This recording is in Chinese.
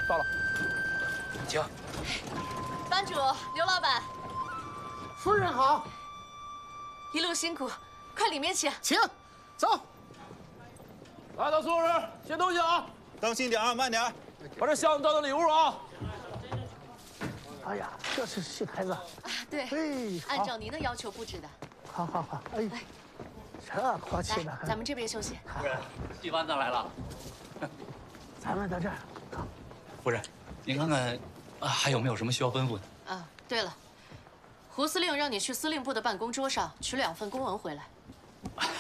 到了， 请。 班主、刘老板， 夫人好， 一路辛苦，快里面请。 请，走。 来的所有人，先东西啊！ 当心点啊，慢点。 把这箱子当成礼物啊！ 哎呀，这是戏台子。 啊，对， 哎， 按照您的要求布置的。 好好好，哎，这客气了。 咱们这边休息。 夫人，戏班子来了。 咱们在这儿。 夫人，您看看，还有没有什么需要吩咐的？ 啊，对了，胡司令让你去司令部的办公桌上取2份公文回来。